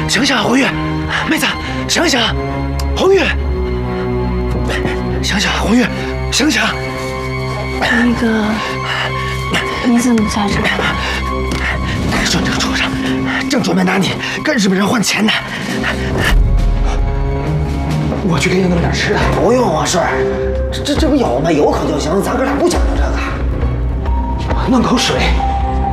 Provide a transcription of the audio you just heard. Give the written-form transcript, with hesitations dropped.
醒醒啊，红玉，妹子，醒醒，红玉，醒醒，红玉，醒醒。 那个，你怎么在这儿？ 大顺这个畜生，正准备拿你跟日本人换钱呢。我去给你弄点吃的。 不用啊，顺儿，这不有吗？有口就行，咱哥俩不讲究这个。 弄口水。